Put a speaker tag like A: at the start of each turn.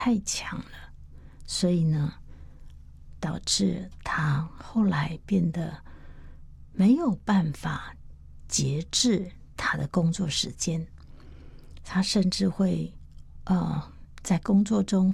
A: 太强了，所以呢，导致他后来变得没有办法节制他的工作时间。他甚至会在工作中